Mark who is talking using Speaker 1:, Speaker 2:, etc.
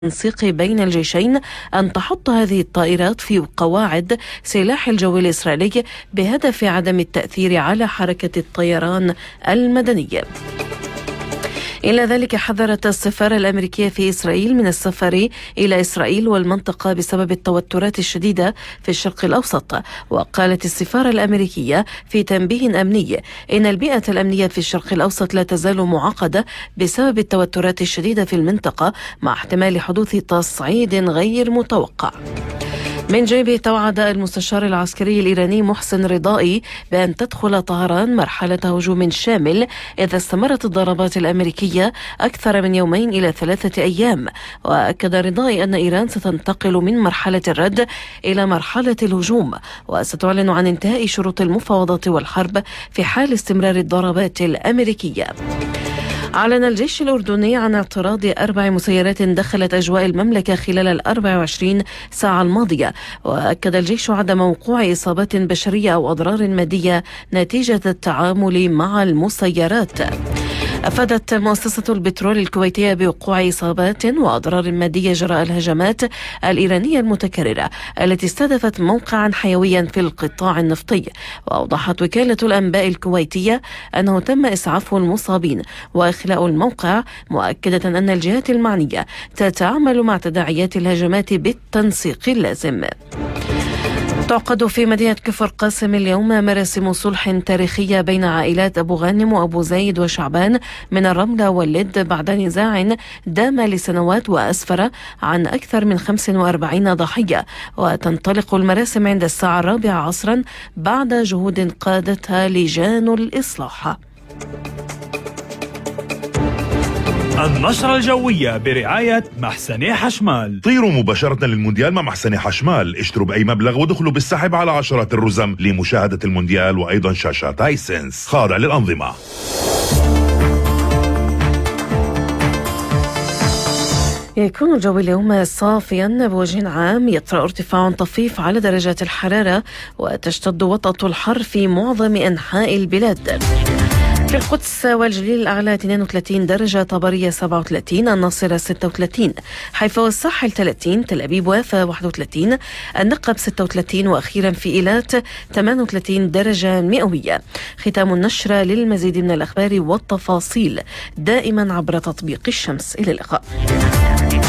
Speaker 1: التنسيق بين الجيشين أن تحط هذه الطائرات في قواعد سلاح الجو الإسرائيلي بهدف عدم التأثير على حركة الطيران المدنية. إلى ذلك حذرت السفارة الأمريكية في إسرائيل من السفر إلى إسرائيل والمنطقة بسبب التوترات الشديدة في الشرق الأوسط. وقالت السفارة الأمريكية في تنبيه أمني إن البيئة الأمنية في الشرق الأوسط لا تزال معقدة بسبب التوترات الشديدة في المنطقة مع احتمال حدوث تصعيد غير متوقع. من جانبه توعد المستشار العسكري الإيراني محسن رضائي بأن تدخل طهران مرحلة هجوم شامل إذا استمرت الضربات الأمريكية أكثر من يومين إلى 3 أيام. وأكد رضائي أن إيران ستنتقل من مرحلة الرد إلى مرحلة الهجوم وستعلن عن انتهاء شروط المفاوضات والحرب في حال استمرار الضربات الأمريكية. أعلن الجيش الأردني عن اعتراض 4 مسيرات دخلت أجواء المملكة خلال 24 ساعة الماضية. وأكد الجيش عدم وقوع إصابات بشرية أو أضرار مادية نتيجة التعامل مع المسيرات. أفادت مؤسسة البترول الكويتية بوقوع إصابات وأضرار مادية جراء الهجمات الإيرانية المتكررة التي استهدفت موقعا حيويا في القطاع النفطي. وأوضحت وكالة الأنباء الكويتية أنه تم إسعاف المصابين وإخلاء الموقع، مؤكدة أن الجهات المعنية تتعامل مع تداعيات الهجمات بالتنسيق اللازم. تعقد في مدينة كفر قاسم اليوم مراسم صلح تاريخية بين عائلات أبو غانم وأبو زايد وشعبان من الرملة واللد بعد نزاع دام لسنوات وأسفر عن أكثر من 45 ضحية. وتنطلق المراسم عند الساعة 4 عصرا بعد جهود قادتها لجان الإصلاح.
Speaker 2: النشرة الجوية برعاية محسني حشمال.
Speaker 3: طيروا مباشرة للمونديال مع محسني حشمال، اشتروا بأي مبلغ ودخلوا بالسحب على عشرات الرزم لمشاهدة المونديال وأيضا شاشات هايسنس خاضع للأنظمة.
Speaker 1: يكون الجو اليوم صافيا بوجه عام، يطرأ ارتفاع طفيف على درجات الحرارة وتشتد وطأة الحر في معظم أنحاء البلاد. في القدس والجليل الأعلى 32 درجة، طبرية 37، الناصرة 36، حيفا والساحل 30، تل أبيب وافا 31، النقب 36، وأخيرا في إيلات 38 درجة مئوية. ختام النشرة. للمزيد من الأخبار والتفاصيل دائما عبر تطبيق الشمس. إلى اللقاء.